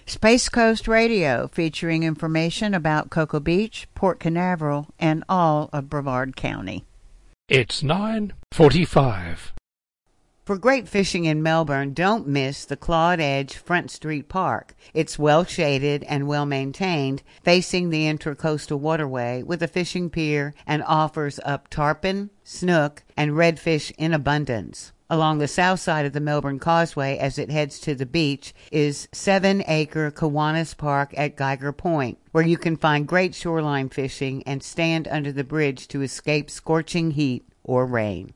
Space Coast Radio, featuring information about Cocoa Beach, Port Canaveral, and all of Brevard County. It's 9:45. For great fishing in Melbourne, don't miss the Claude Edge Front Street Park. It's well shaded and well maintained, facing the Intracoastal Waterway with a fishing pier, and offers up tarpon, snook, and redfish in abundance. Along the south side of the Melbourne Causeway as it heads to the beach is 7-acre Kiwanis Park at Geiger Point, where you can find great shoreline fishing and stand under the bridge to escape scorching heat or rain.